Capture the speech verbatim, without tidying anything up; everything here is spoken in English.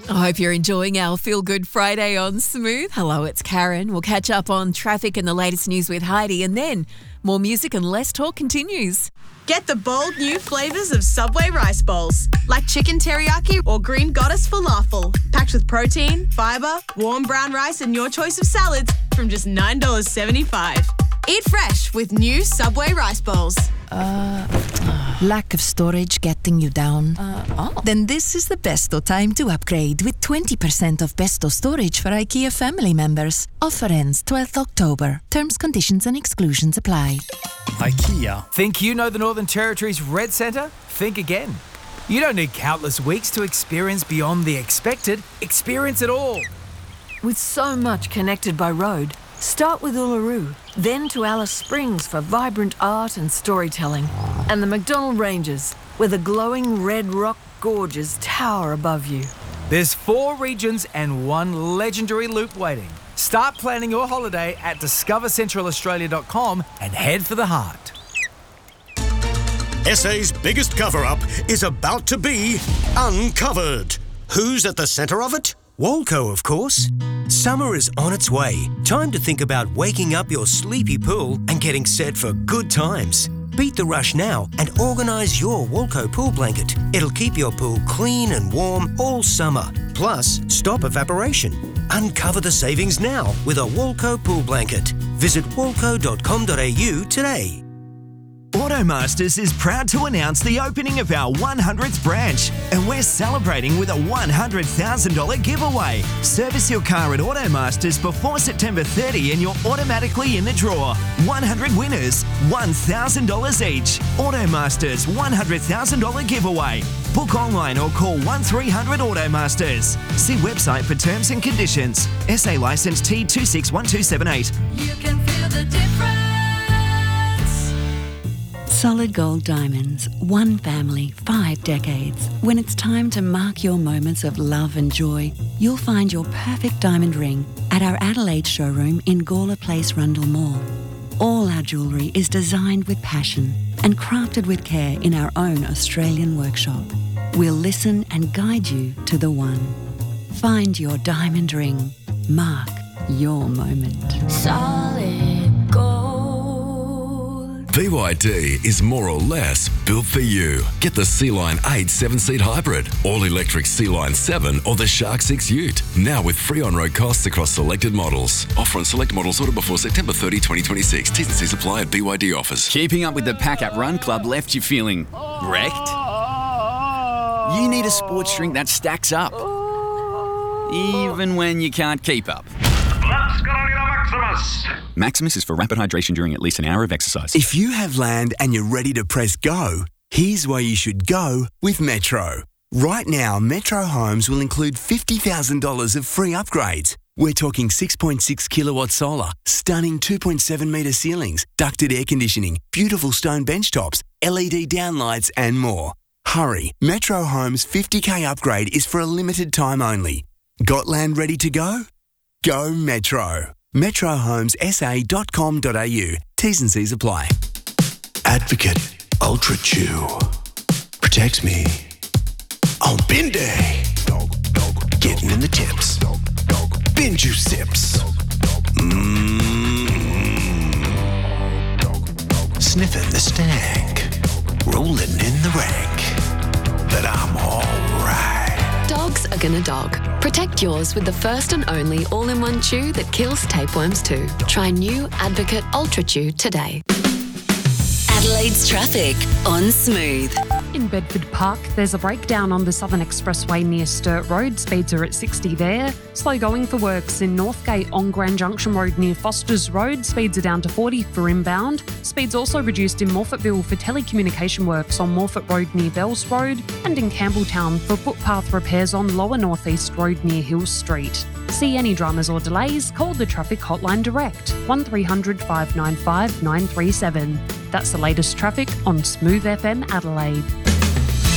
I hope you're enjoying our Feel Good Friday on Smooth. Hello, it's Karen. We'll catch up on traffic and the latest news with Heidi, and then more music and less talk continues. Get the bold new flavours of Subway rice bowls, like chicken teriyaki or green goddess falafel, packed with protein, fibre, warm brown rice and your choice of salads from just nine dollars seventy-five. Eat fresh with new Subway rice bowls. Uh, lack of storage getting you down? Uh, oh. Then this is the besto time to upgrade with twenty percent off besto storage for IKEA family members. Offer ends twelfth October. Terms, conditions and exclusions apply. IKEA. Think you know the Northern Territory's Red Centre? Think again. You don't need countless weeks to experience beyond the expected. Experience it all. With so much connected by road, start with Uluru, then to Alice Springs for vibrant art and storytelling, and the McDonnell Ranges, where the glowing red rock gorges tower above you. There's four regions and one legendary loop waiting. Start planning your holiday at discover central australia dot com and head for the heart. S A's biggest cover-up is about to be uncovered. Who's at the centre of it? Walco, of course. Summer is on its way. Time to think about waking up your sleepy pool and getting set for good times. Beat the rush now and organise your Walco pool blanket. It'll keep your pool clean and warm all summer. Plus, stop evaporation. Uncover the savings now with a Walco pool blanket. Visit walco dot com dot a u today. Automasters is proud to announce the opening of our one hundredth branch, and we're celebrating with a one hundred thousand dollars giveaway. Service your car at Automasters before September thirtieth and you're automatically in the draw. one hundred winners, one thousand dollars each. Automasters one hundred thousand dollars giveaway. Book online or call one three hundred Automasters. See website for terms and conditions. S A licence T two six one two seven eight. You can feel the difference. Solid Gold Diamonds, one family, five decades. When it's time to mark your moments of love and joy, you'll find your perfect diamond ring at our Adelaide showroom in Gawler Place, Rundle Mall. All our jewellery is designed with passion and crafted with care in our own Australian workshop. We'll listen and guide you to the one. Find your diamond ring. Mark your moment. Solid Gold. B Y D is more or less built for you. Get the Sea-Line eight seven-seat hybrid, all-electric Sea-Line seven or the Shark six Ute. Now with free on-road costs across selected models. Offer on select models ordered before September thirtieth, twenty twenty-six. T's and C's apply at B Y D offers. Keeping up with the Pack Up Run Club left you feeling wrecked? You need a sports drink that stacks up, even when you can't keep up. Let's go to Maximus. Maximus is for rapid hydration during at least an hour of exercise. If you have land and you're ready to press go, here's where you should go with Metro. Right now, Metro Homes will include fifty thousand dollars of free upgrades. We're talking six point six kilowatt solar, stunning two point seven metre ceilings, ducted air conditioning, beautiful stone bench tops, L E D downlights and more. Hurry, Metro Homes fifty K upgrade is for a limited time only. Got land ready to go? Go Metro. metro homes s a dot com dot a u. T's and C's apply. Advocate Ultra Chew protects me on bin day. Getting in the tips. Bin juice sips. Mmm. Sniffing the stank. Rolling in the rank. But I'm alright. Dogs are gonna dog. Protect yours with the first and only all-in-one chew that kills tapeworms too. Try new Advocate Ultra Chew today. Adelaide's traffic on Smooth. In Bedford Park, there's a breakdown on the Southern Expressway near Sturt Road. Speeds are at sixty there. Slow going for works in Northgate on Grand Junction Road near Foster's Road. Speeds are down to forty for inbound. Speeds also reduced in Morfettville for telecommunication works on Morfett Road near Bells Road, and in Campbelltown for footpath repairs on Lower North East Road near Hills Street. See any dramas or delays? Call the traffic hotline direct, one three hundred five nine five nine three seven. That's the latest traffic on Smooth F M Adelaide.